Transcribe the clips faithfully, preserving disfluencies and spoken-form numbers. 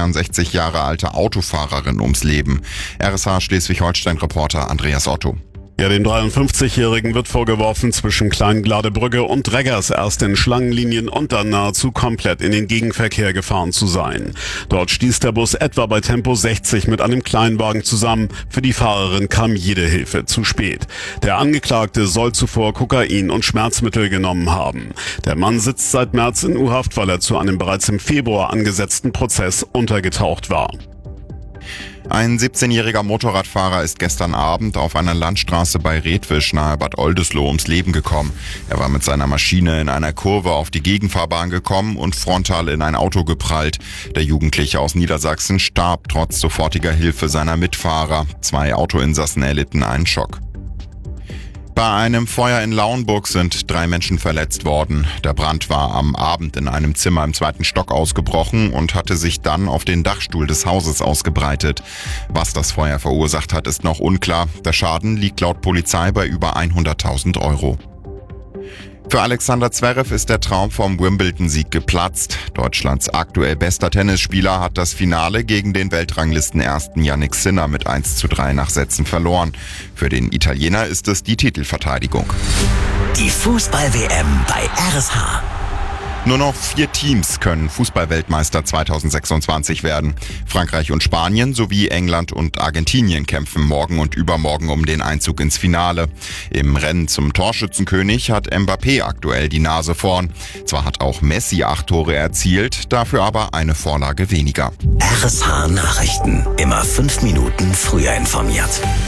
zweiundsechzig Jahre alte Autofahrerin ums Leben. R S H Schleswig-Holstein-Reporter Andreas Otto. Ja, dem dreiundfünfzigjährigen wird vorgeworfen, zwischen Kleingladebrücke und Reggers erst in Schlangenlinien und dann nahezu komplett in den Gegenverkehr gefahren zu sein. Dort stieß der Bus etwa bei Tempo sechzig mit einem Kleinwagen zusammen. Für die Fahrerin kam jede Hilfe zu spät. Der Angeklagte soll zuvor Kokain und Schmerzmittel genommen haben. Der Mann sitzt seit März in U-Haft, weil er zu einem bereits im Februar angesetzten Prozess untergetaucht war. Ein siebzehnjähriger Motorradfahrer ist gestern Abend auf einer Landstraße bei Redwisch nahe Bad Oldesloe ums Leben gekommen. Er war mit seiner Maschine in einer Kurve auf die Gegenfahrbahn gekommen und frontal in ein Auto geprallt. Der Jugendliche aus Niedersachsen starb trotz sofortiger Hilfe seiner Mitfahrer. Zwei Autoinsassen erlitten einen Schock. Bei einem Feuer in Lauenburg sind drei Menschen verletzt worden. Der Brand war am Abend in einem Zimmer im zweiten Stock ausgebrochen und hatte sich dann auf den Dachstuhl des Hauses ausgebreitet. Was das Feuer verursacht hat, ist noch unklar. Der Schaden liegt laut Polizei bei über hunderttausend Euro. Für Alexander Zverev ist der Traum vom Wimbledon-Sieg geplatzt. Deutschlands aktuell bester Tennisspieler hat das Finale gegen den Weltranglistenersten Jannik Sinner mit eins zu drei nach Sätzen verloren. Für den Italiener ist es die Titelverteidigung. Die Fußball-W M bei R S H. Nur noch vier Teams können Fußballweltmeister zweitausendsechsundzwanzig werden. Frankreich und Spanien sowie England und Argentinien kämpfen morgen und übermorgen um den Einzug ins Finale. Im Rennen zum Torschützenkönig hat Mbappé aktuell die Nase vorn. Zwar hat auch Messi acht Tore erzielt, dafür aber eine Vorlage weniger. R S H Nachrichten. Immer fünf Minuten früher informiert.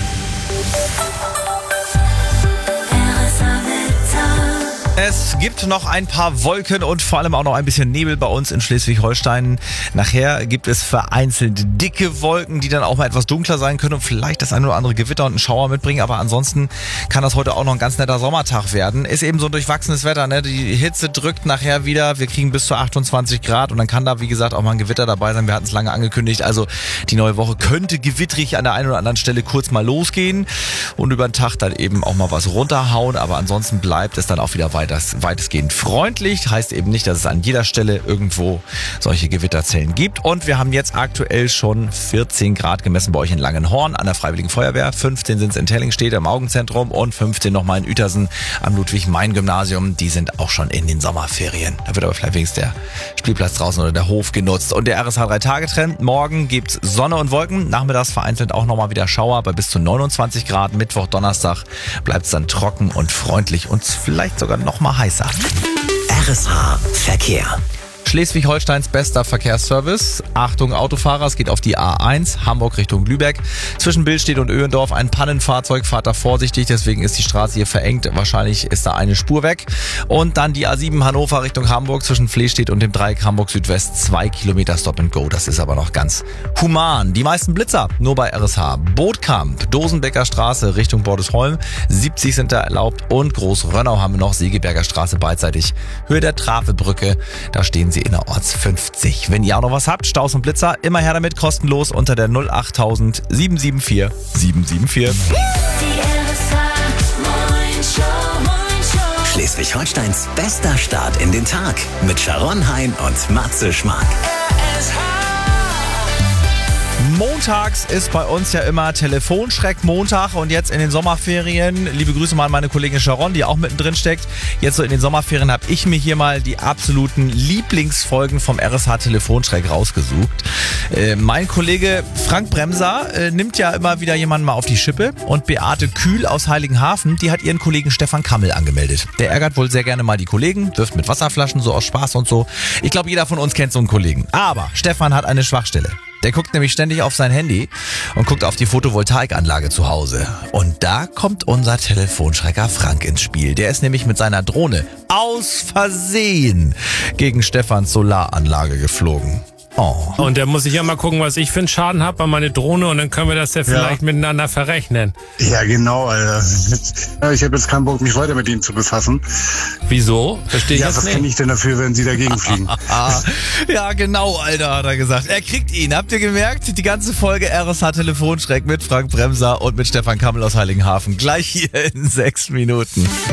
Es gibt noch ein paar Wolken und vor allem auch noch ein bisschen Nebel bei uns in Schleswig-Holstein. Nachher gibt es vereinzelt dicke Wolken, die dann auch mal etwas dunkler sein können und vielleicht das eine oder andere Gewitter und einen Schauer mitbringen. Aber ansonsten kann das heute auch noch ein ganz netter Sommertag werden. Ist eben so ein durchwachsenes Wetter, ne? Die Hitze drückt nachher wieder. Wir kriegen bis zu achtundzwanzig Grad und dann kann da, wie gesagt, auch mal ein Gewitter dabei sein. Wir hatten es lange angekündigt. Also die neue Woche könnte gewittrig an der einen oder anderen Stelle kurz mal losgehen und über den Tag dann eben auch mal was runterhauen. Aber ansonsten bleibt es dann auch wieder weiter. Das weitestgehend freundlich, heißt eben nicht, dass es an jeder Stelle irgendwo solche Gewitterzellen gibt. Und wir haben jetzt aktuell schon vierzehn Grad gemessen bei euch in Langenhorn an der Freiwilligen Feuerwehr. fünfzehn sind es in Tellingstedt am Augenzentrum und fünfzehn nochmal in Uetersen am Ludwig-Meyn-Gymnasium. Die sind auch schon in den Sommerferien. Da wird aber vielleicht wenigstens der Spielplatz draußen oder der Hof genutzt. Und der R S H drei Tage Trend. Morgen gibt's Sonne und Wolken. Nachmittags vereinzelt auch nochmal wieder Schauer bei bis zu neunundzwanzig Grad. Mittwoch, Donnerstag bleibt es dann trocken und freundlich und vielleicht sogar noch mal heißer. R S H Verkehr. Schleswig-Holsteins bester Verkehrsservice. Achtung Autofahrer, es geht auf die A eins, Hamburg Richtung Lübeck. Zwischen Billstedt und Öhendorf ein Pannenfahrzeug, fahrt da vorsichtig, deswegen ist die Straße hier verengt. Wahrscheinlich ist da eine Spur weg. Und dann die A sieben Hannover Richtung Hamburg, zwischen Flehstedt und dem Dreieck Hamburg Südwest, zwei Kilometer Stop and Go. Das ist aber noch ganz human. Die meisten Blitzer nur bei R S H. Bootkamp, Dosenbecker Straße Richtung Bordesholm, siebzig sind da erlaubt. Und Großrönnau haben wir noch, Segeberger Straße beidseitig. Höhe der Travebrücke, da stehen sie innerorts fünfzig. Wenn ihr auch noch was habt, Staus und Blitzer, immer her damit, kostenlos unter der null acht null null sieben sieben vier sieben sieben vier. Schleswig-Holsteins bester Start in den Tag mit Sharon Hein und Matze Schmark. Montags ist bei uns ja immer Telefonschreck-Montag und jetzt in den Sommerferien, liebe Grüße mal an meine Kollegin Sharon, die auch mittendrin steckt, jetzt so in den Sommerferien habe ich mir hier mal die absoluten Lieblingsfolgen vom R S H Telefonschreck rausgesucht. Äh, mein Kollege Frank Bremser äh, nimmt ja immer wieder jemanden mal auf die Schippe und Beate Kühl aus Heiligenhafen, die hat ihren Kollegen Stefan Kammel angemeldet. Der ärgert wohl sehr gerne mal die Kollegen, wirft mit Wasserflaschen so aus Spaß und so. Ich glaube, jeder von uns kennt so einen Kollegen. Aber Stefan hat eine Schwachstelle. Der guckt nämlich ständig auf sein Handy und guckt auf die Photovoltaikanlage zu Hause. Und da kommt unser Telefonschrecker Frank ins Spiel. Der ist nämlich mit seiner Drohne aus Versehen gegen Stefans Solaranlage geflogen. Oh. Und da muss ich ja mal gucken, was ich für einen Schaden habe an meine Drohne und dann können wir das ja vielleicht ja. miteinander verrechnen. Ja, genau, Alter. Ich habe jetzt keinen Bock, mich weiter mit Ihnen zu befassen. Wieso? Verstehe ich ja, jetzt was nicht. kann ich denn dafür, wenn Sie dagegen fliegen? Ja, genau, Alter, hat er gesagt. Er kriegt ihn. Habt ihr gemerkt? Die ganze Folge R S H Telefonschreck mit Frank Bremser und mit Stefan Kammel aus Heiligenhafen. Gleich hier in sechs Minuten.